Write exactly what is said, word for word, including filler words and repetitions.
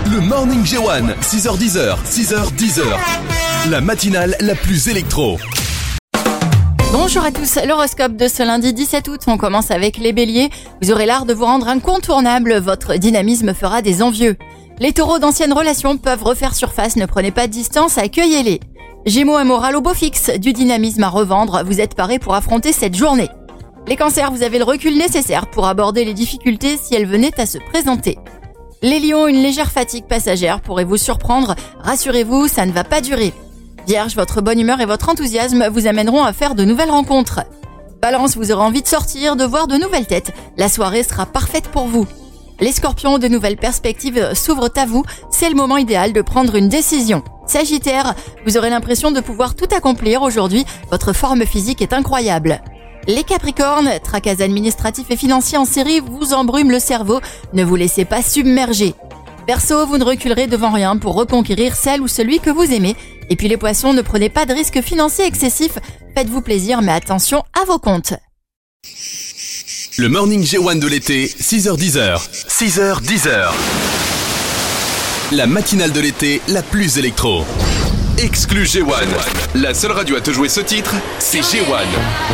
Le Morning J un, six heures dix, six heures dix. La matinale la plus électro. Bonjour à tous, l'horoscope de ce lundi dix-sept août, on commence avec les béliers. Vous aurez l'art de vous rendre incontournable, votre dynamisme fera des envieux. Les taureaux d'anciennes relations peuvent refaire surface, ne prenez pas de distance, accueillez-les. Gémeaux, un moral au beau fixe, du dynamisme à revendre, vous êtes parés pour affronter cette journée. Les cancers, vous avez le recul nécessaire pour aborder les difficultés si elles venaient à se présenter. Les lions, une légère fatigue passagère pourrait vous surprendre, rassurez-vous, ça ne va pas durer. Vierge, votre bonne humeur et votre enthousiasme vous amèneront à faire de nouvelles rencontres. Balance, vous aurez envie de sortir, de voir de nouvelles têtes, la soirée sera parfaite pour vous. Les scorpions, de nouvelles perspectives s'ouvrent à vous, c'est le moment idéal de prendre une décision. Sagittaire, vous aurez l'impression de pouvoir tout accomplir aujourd'hui, votre forme physique est incroyable. Les capricornes, tracas administratifs et financiers en série vous embrument le cerveau, ne vous laissez pas submerger. Verseau, vous ne reculerez devant rien pour reconquérir celle ou celui que vous aimez. Et puis les poissons, ne prenez pas de risques financiers excessifs, faites-vous plaisir mais attention à vos comptes. Le Morning J un de l'été, six heures dix. six heures dix. La matinale de l'été la plus électro. Exclu J un. La seule radio à te jouer ce titre, c'est J un.